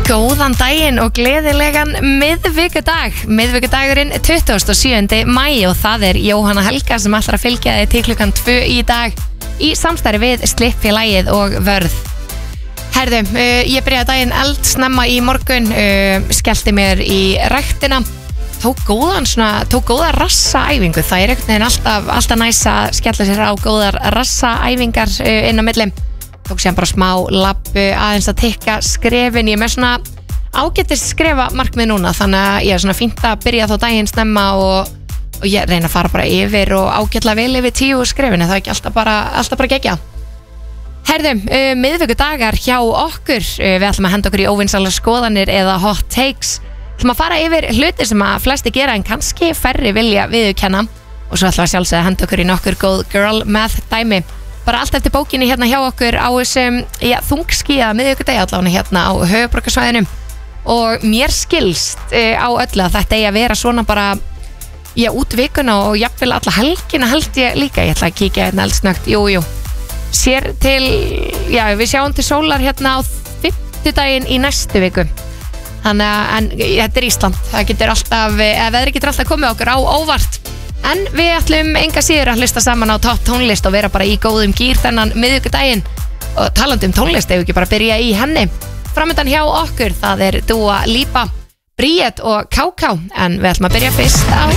Góðan daginn og gleðilegan miðvikudagurinn 27. maí og það Jóhanna Helga sem ætlar að fylgja þig til klukkan 2 í dag í samstarfi við Slippfélagið og Vörð. Herðu, ég byrjaði daginn eldsnemma í morgun, skellti mér í ræktina, tók góða rassaæfingu. Það einhvern veginn alltaf næs að skella sér á góðar rassaæfingar inn á milli. Tók sér bara smá labbu aðeins að tikka skrefin. Ég er með svona ágætis skrefa markmið núna, þannig að ég er svona fínt að byrja þá daginn snemma og ég reyna að fara bara yfir og ágætla vel yfir 10 skrefin, það er ekki alltaf bara gegja. Herðu, miðvikudagar hjá okkur, við ætlum að henda okkur í óvinsalar skoðanir eða hot takes. Við ætlum að fara yfir hluti sem að flesti gera en kannski færri vilja viðurkenna og svo ætlum við sjálfsögðu að henda okkur í nokkur góð girl math dæmi. Bara allt eftir bókinni hérna hjá okkur á þessum þungskýja miðvikudegi allavega hérna á höfuðborgarsvæðinu og mér skilst á öllu að þetta eigi að vera svona bara út vikuna og jafnvel alla helgina held ég líka. Ég ætla að kíkja hérna eldsnögt, jú sér til, við sjáum til sólar hérna á 50daginn í næstu viku. Þannig að, en þetta Ísland, það getur alltaf, veðri getur alltaf komið okkur á óvart. En við ætlum enga síður að hlusta saman á topp tónlist og vera bara í góðum gír þennan miðvikudaginn. Og talandi tónlist, ef við ekki bara byrja í henni. Framöndan hjá okkur, það Dua Lipa, Bríet og Káká. En við ætlum að byrja fyrst á